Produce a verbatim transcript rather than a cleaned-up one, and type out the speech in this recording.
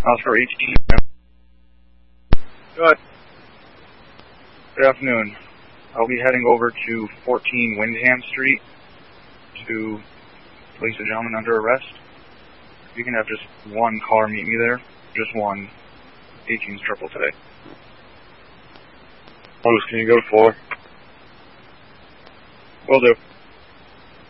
Oscar eighteen. Good. Good afternoon. I'll be heading over to fourteen Windham Street to place a gentleman under arrest. If you can have just one car meet me there, just one. eighteen's triple today. Bruce, can you go to four? Will do.